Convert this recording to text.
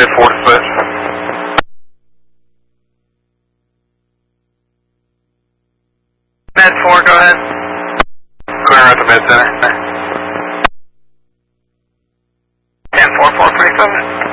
mid 4 to switch. Med 4, go ahead. Clear at the mid center. 10-4-4, 47.